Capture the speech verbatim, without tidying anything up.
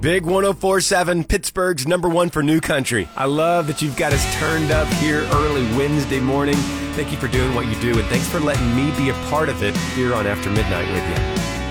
Big one oh four point seven, Pittsburgh's number one for new country. I love that you've got us turned up here early Wednesday morning. Thank you for doing what you do, and thanks for letting me be a part of it here on After Midnight with you.